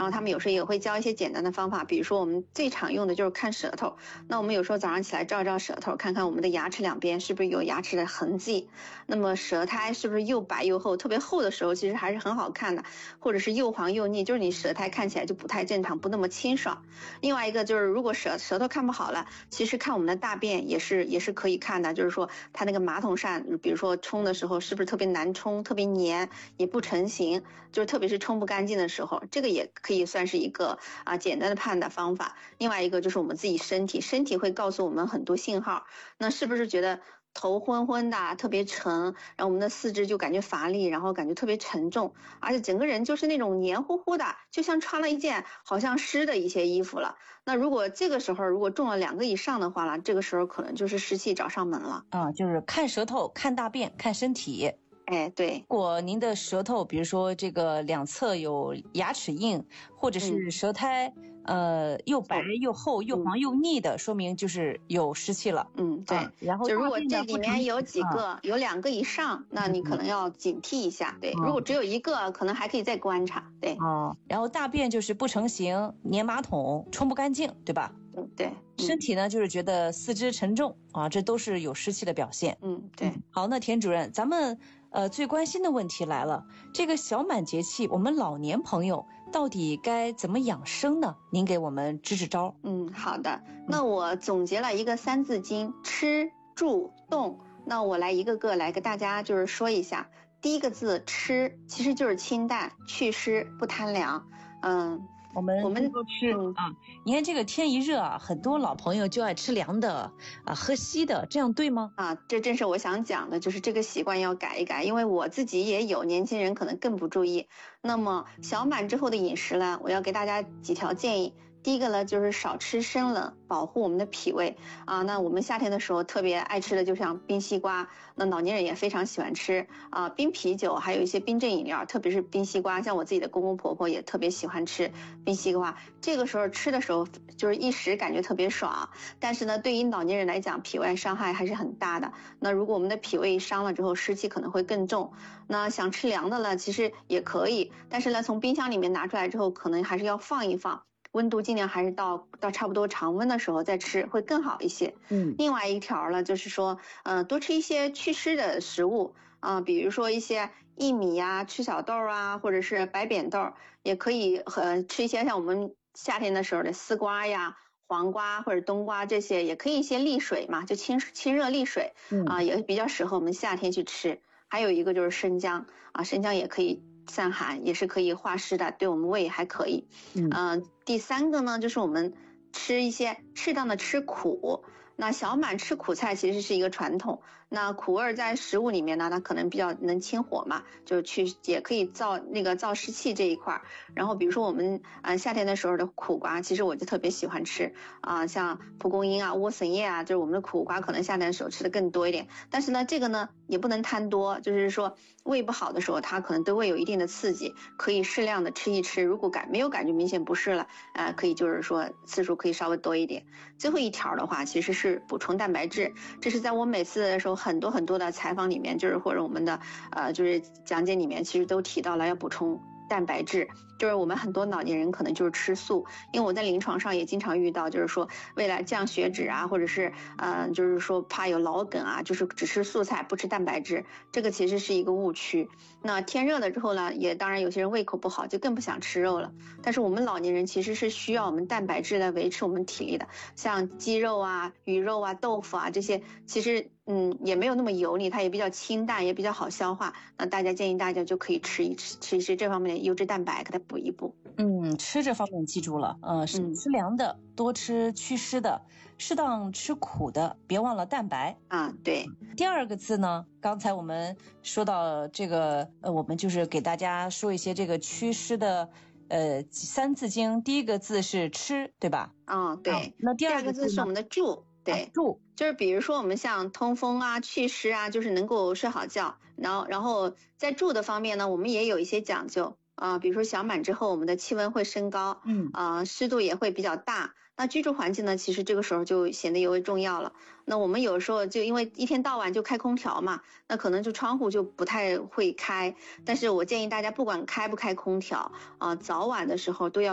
然后他们有时候也会教一些简单的方法，比如说我们最常用的就是看舌头。那我们有时候早上起来照一照舌头，看看我们的牙齿两边是不是有牙齿的痕迹，那么舌苔是不是又白又厚，特别厚的时候其实还是很好看的，或者是又黄又腻，就是你舌苔看起来就不太正常，不那么清爽。另外一个就是如果舌头看不好了，其实看我们的大便也是可以看的，就是说它那个马桶上比如说冲的时候是不是特别难冲，特别黏，也不成型，就是特别是冲不干净的时候，这个也可以算是一个简单的判断方法。另外一个就是我们自己身体会告诉我们很多信号，那是不是觉得头昏昏的特别沉，然后我们的四肢就感觉乏力，然后感觉特别沉重，而且整个人就是那种黏糊糊的，就像穿了一件好像湿的一些衣服了。那如果这个时候如果中了2个以上的话了，这个时候可能就是湿气找上门了就是看舌头、看大便、看身体。 对， 如果您的舌头比如说这个两侧有牙齿印，或者是舌苔又白又厚又黄又腻的，说明就是有湿气了。 对， 然后就如果这里面有几个有2个以上，那你可能要警惕一下。对，如果只有1个，可能还可以再观察。对， 然后大便就是不成形、粘马桶、冲不干净，对吧？ 对， 身体呢就是觉得四肢沉重这都是有湿气的表现。 对。 好，那田主任，咱们最关心的问题来了，这个小满节气，我们老年朋友到底该怎么养生呢？您给我们支支招。 好的，那我总结了一个3字经：吃、住、动。那我来一个个来给大家就是说一下。第一个字吃，其实就是清淡、祛湿、不贪凉。 我们多吃你看这个天一热很多老朋友就爱吃凉的喝稀的，这样对吗？ 这正是我想讲的，就是这个习惯要改一改，因为我自己也有，年轻人可能更不注意。那么小满之后的饮食呢，我要给大家几条建议。第一个呢，就是少吃生冷，保护我们的脾胃那我们夏天的时候特别爱吃的就像冰西瓜，那老年人也非常喜欢吃冰啤酒，还有一些冰镇饮料，特别是冰西瓜，像我自己的公公婆婆也特别喜欢吃冰西瓜。这个时候吃的时候就是一时感觉特别爽，但是呢对于老年人来讲，脾胃伤害还是很大的。那如果我们的脾胃伤了之后，湿气可能会更重。那想吃凉的呢，其实也可以，但是呢从冰箱里面拿出来之后，可能还是要放一放，温度尽量还是到差不多常温的时候再吃会更好一些。另外一条呢，就是说多吃一些祛湿的食物比如说一些薏米赤小豆或者是白扁豆，也可以吃一些像我们夏天的时候的丝瓜黄瓜或者冬瓜，这些也可以一些利水嘛，就清热利水也比较适合我们夏天去吃。还有一个就是生姜生姜也可以散寒，也是可以化湿的，对我们胃还可以。第3个呢，就是我们吃一些适当的吃苦。那小满吃苦菜其实是一个传统，那苦味在食物里面呢，它可能比较能清火嘛，就是也可以燥湿气这一块。然后比如说我们夏天的时候的苦瓜，其实我就特别喜欢吃像蒲公英莴笋叶就是我们的苦瓜可能夏天的时候吃的更多一点。但是呢这个呢也不能贪多，就是说胃不好的时候它可能对胃有一定的刺激，可以适量的吃一吃，如果没有感觉明显不适了可以就是说次数可以稍微多一点。最后一条的话其实是补充蛋白质，这是在我每次的时候很多的采访里面，就是或者我们的就是讲解里面其实都提到了要补充蛋白质。就是我们很多老年人可能就是吃素，因为我在临床上也经常遇到，就是说为了降血脂或者是就是说怕有老梗就是只吃素菜不吃蛋白质，这个其实是一个误区。那天热了之后呢，也当然有些人胃口不好就更不想吃肉了，但是我们老年人其实是需要我们蛋白质来维持我们体力的，像鸡肉鱼肉豆腐这些其实也没有那么油腻，它也比较清淡，也比较好消化。那建议大家就可以吃一吃这方面的优质蛋白，给它补一补。 吃这方面记住了吃凉的，多吃祛湿的，适当吃苦的，别忘了蛋白对。 第2个字呢，刚才我们说到这个我们就是给大家说一些这个祛湿的3字经。第一个字是吃，对吧？ 对。 那第2个字是我们的住。对， 住就是比如说我们像通风祛湿就是能够睡好觉。然后在住的方面呢，我们也有一些讲究比如说小满之后我们的气温会升高湿度也会比较大，那居住环境呢其实这个时候就显得尤为重要了。那我们有时候就因为一天到晚就开空调嘛，那可能就窗户就不太会开，但是我建议大家不管开不开空调早晚的时候都要